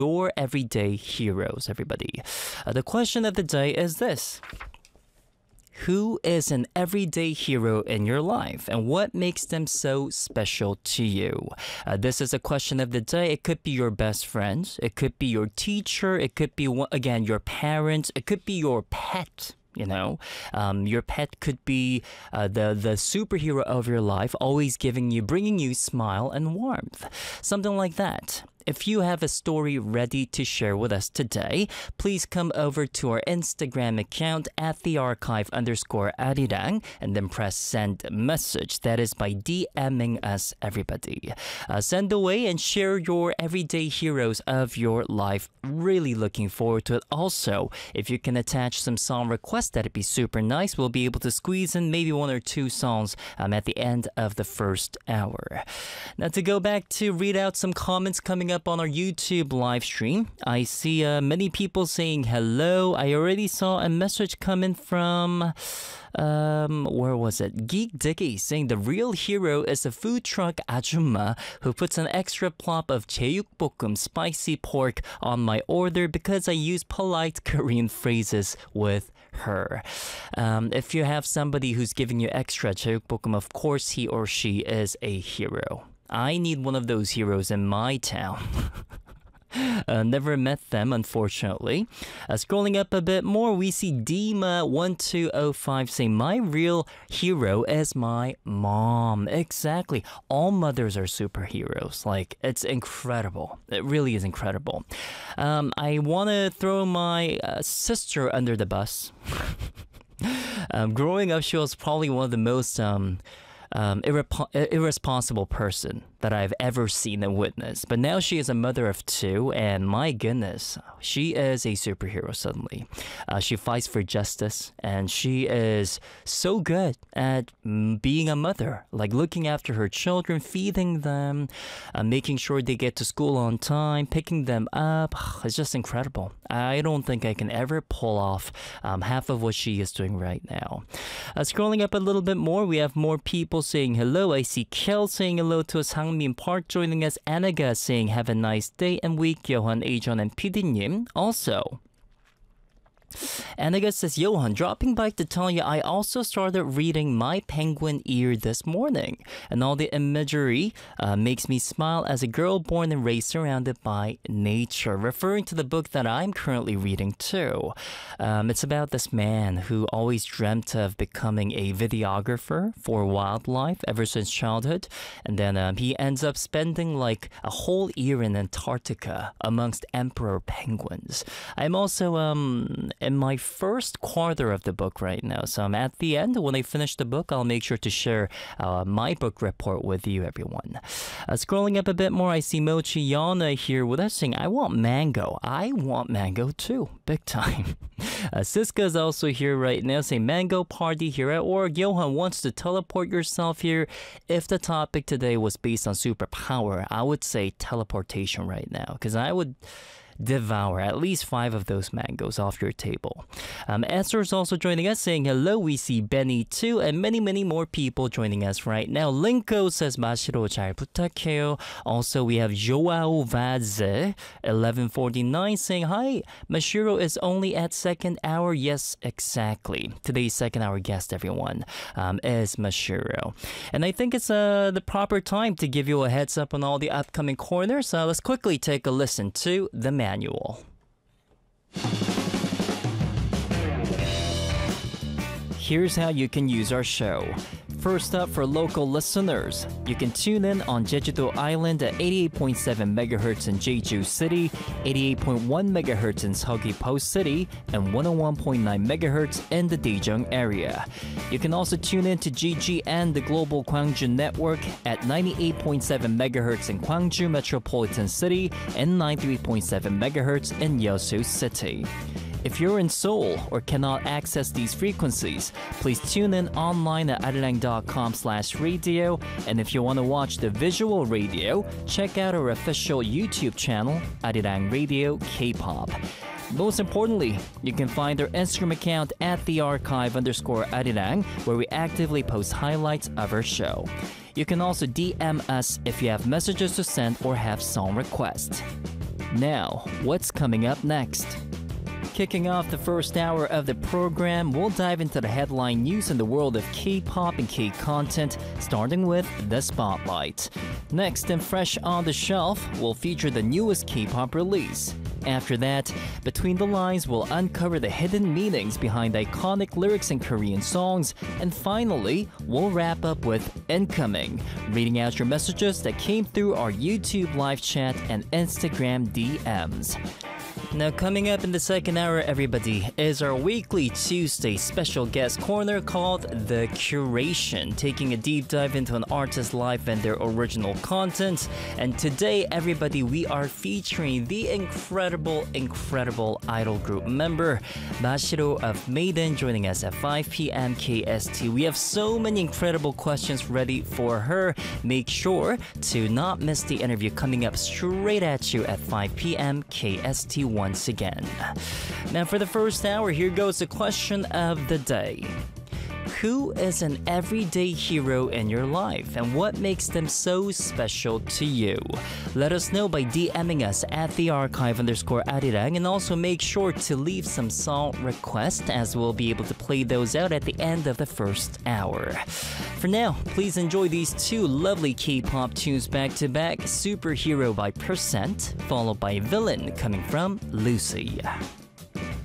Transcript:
your everyday heroes, everybody. The question of the day is this. Who is an everyday hero in your life and what makes them so special to you? This is a question of the day. It could be your best friends. It could be your teacher. It could be, again, your parents. It could be your pet. You know, your pet could be the superhero of your life, always bringing you smile and warmth. Something like that. If you have a story ready to share with us today, please come over to our Instagram account at @thearchive_arirang and then press send message. That is by DMing us, everybody. Send away and share your everyday heroes of your life. Really looking forward to it. Also, if you can attach some song requests, that'd be super nice. We'll be able to squeeze in maybe 1 or 2 songs at the end of the first hour. Now to go back to read out some comments coming up on our YouTube live stream. I see many people saying hello. I already saw a message coming from where was it? Geek Dicky saying the real hero is a food truck ajumma who puts an extra plop of 제육볶음 spicy pork on my order because I use polite Korean phrases with her. If you have somebody who's giving you extra 제육볶음, of course he or she is a hero. I need one of those heroes in my town. Never met them, unfortunately. Scrolling up a bit more, we see Dima1205 saying, my real hero is my mom. Exactly. All mothers are superheroes. Like, it's incredible. It really is incredible. I want to throw my sister under the bus. Growing up, she was probably one of the most irresponsible person that I've ever seen and witnessed. But now she is a mother of 2, and my goodness, she is a superhero suddenly. She fights for justice, and she is so good at being a mother, like looking after her children, feeding them, making sure they get to school on time, picking them up. It's just incredible. I don't think I can ever pull off half of what she is doing right now. Scrolling up a little bit more, we have more people saying hello. I see Kel saying hello to us, Hangmin Park joining us, Anaga saying have a nice day and week, Johan, Ajon, and PD님. Also, Anaga says, Johan, dropping by to tell you I also started reading My Penguin Ear this morning, and all the imagery makes me smile as a girl born and raised surrounded by nature, referring to the book that I'm currently reading too. It's about this man who always dreamt of becoming a videographer for wildlife ever since childhood, and then he ends up spending like a whole year in Antarctica amongst emperor penguins. I'm also in my first quarter of the book right now, so I'm at the end. When I finish the book, I'll make sure to share my book report with you, everyone. Scrolling up a bit more, I see Mochi Yana here with us saying, I want mango. I want mango too, big time. Siska is also here right now saying, mango party here at org. Johan wants to teleport yourself here. If the topic today was based on superpower, I would say teleportation right now, because I would devour at least 5 of those mangoes off your table. Esther is also joining us saying hello. We see Benny too, and many more people joining us right now. Linko says 마시로 잘 부탁해요. Also, we have Joao Vaz 1149 saying hi. Mashiro is only at second hour. Yes, exactly. Today's second hour guest, everyone, is Mashiro. And I think it's the proper time to give you a heads up on all the upcoming corners. Let's quickly take a listen to the manual. Here's how you can use our show. First up, for local listeners, you can tune in on Jeju-do Island at 88.7 MHz in Jeju City, 88.1 MHz in Seogwipo City, and 101.9 MHz in the Daejeong area. You can also tune in to GGN, the Global Gwangju Network, at 98.7 MHz in Gwangju Metropolitan City and 93.7 MHz in Yeosu City. If you're in Seoul or cannot access these frequencies, please tune in online at arirang.com/radio, and if you want to watch the visual radio, check out our official YouTube channel, Arirang Radio K-pop. Most importantly, you can find our Instagram account at @thearchive_arirang, where we actively post highlights of our show. You can also DM us if you have messages to send or have song requests. Now, what's coming up next? Kicking off the first hour of the program, we'll dive into the headline news in the world of K-pop and K-content, starting with The Spotlight. Next, and fresh on the shelf, we'll feature the newest K-pop release. After that, Between the Lines will uncover the hidden meanings behind iconic lyrics in Korean songs. And finally, we'll wrap up with Incoming, reading out your messages that came through our YouTube live chat and Instagram DMs. Now, coming up in the second hour, everybody, is our weekly Tuesday special guest corner called The Curation, taking a deep dive into an artist's life and their original content. And today, everybody, we are featuring the incredible idol group member, Mashiro of Maiden, joining us at 5 p.m. KST. We have so many incredible questions ready for her. Make sure to not miss the interview coming up straight at you at 5 p.m. KST once again. Now, for the first hour, here goes the question of the day. Who is an everyday hero in your life, and what makes them so special to you? Let us know by DMing us at @thearchive_arirang, and also make sure to leave some song requests, as we'll be able to play those out at the end of the first hour. For now, please enjoy these two lovely K-pop tunes back to back: Superhero by %, followed by Villain coming from Lucy.